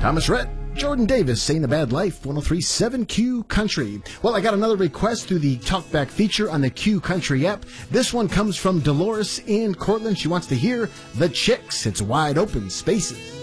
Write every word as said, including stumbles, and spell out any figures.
Thomas Rhett, Jordan Davis, Saying the Bad Life, one oh three point seven Q Country. Well, I got another request through the Talkback feature on the Q Country app. This one comes from Dolores in Cortland. She wants to hear The Chicks. It's Wide Open Spaces.